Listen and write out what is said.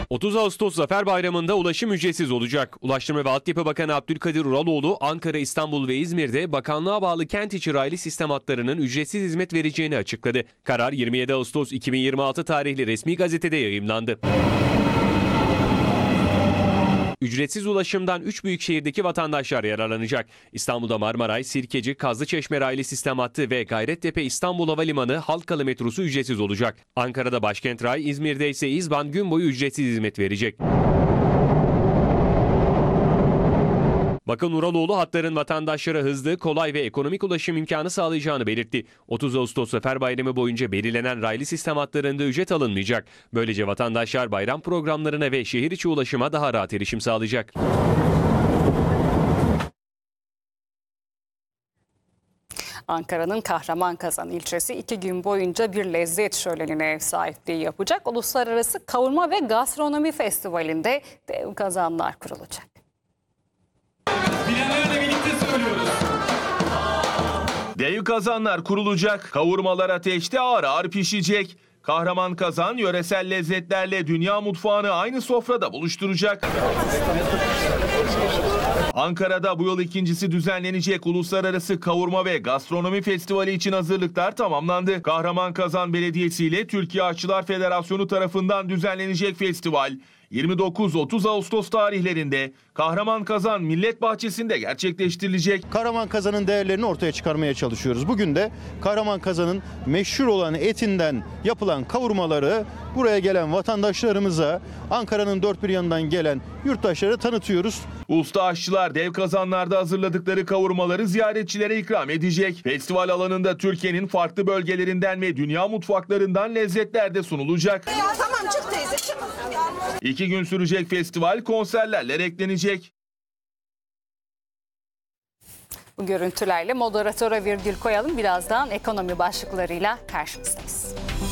30 Ağustos Zafer Bayramı'nda ulaşım ücretsiz olacak. Ulaştırma ve Altyapı Bakanı Abdülkadir Uraloğlu, Ankara, İstanbul ve İzmir'de bakanlığa bağlı kent içi raylı sistem hatlarının ücretsiz hizmet vereceğini açıkladı. Karar 27 Ağustos 2026 tarihli resmi gazetede yayımlandı. Ücretsiz ulaşımdan 3 büyük şehirdeki vatandaşlar yararlanacak. İstanbul'da Marmaray, Sirkeci, Kazlıçeşme raylı sistem hattı ve Gayrettepe İstanbul Havalimanı Halkalı metrosu ücretsiz olacak. Ankara'da Başkent Ray, İzmir'de ise İzban gün boyu ücretsiz hizmet verecek. Bakan Uraloğlu hatların vatandaşlara hızlı, kolay ve ekonomik ulaşım imkanı sağlayacağını belirtti. 30 Ağustos Zafer Bayramı boyunca belirlenen raylı sistem hatlarında ücret alınmayacak. Böylece vatandaşlar bayram programlarına ve şehir içi ulaşıma daha rahat erişim sağlayacak. Ankara'nın Kahramanmaraş ilçesi 2 gün boyunca bir lezzet şölenine ev sahipliği yapacak. Uluslararası Kavurma ve Gastronomi Festivali'nde dev kazanlar kurulacak. Bilenlerle birlikte söylüyoruz. Dev kazanlar kurulacak, kavurmalar ateşte ağır ağır pişecek. Kahraman kazan yöresel lezzetlerle dünya mutfağını aynı sofrada buluşturacak. Ankara'da bu yıl ikincisi düzenlenecek Uluslararası Kavurma ve Gastronomi Festivali için hazırlıklar tamamlandı. Kahraman Kazan Belediyesi ile Türkiye Aşçılar Federasyonu tarafından düzenlenecek festival 29-30 Ağustos tarihlerinde Kahraman Kazan Millet Bahçesi'nde gerçekleştirilecek. Kahraman Kazan'ın değerlerini ortaya çıkarmaya çalışıyoruz. Bugün de Kahraman Kazan'ın meşhur olan etinden yapılan kavurmaları buraya gelen vatandaşlarımıza, Ankara'nın dört bir yanından gelen yurttaşlara tanıtıyoruz. Usta aşçılar dev kazanlarda hazırladıkları kavurmaları ziyaretçilere ikram edecek. Festival alanında Türkiye'nin farklı bölgelerinden ve dünya mutfaklarından lezzetler de sunulacak. Tamam çık teyze çık. 2 gün sürecek festival konserlerle eklenecek. Bu görüntülerle moderatöre virgül koyalım. Birazdan ekonomi başlıklarıyla karşınızdayız.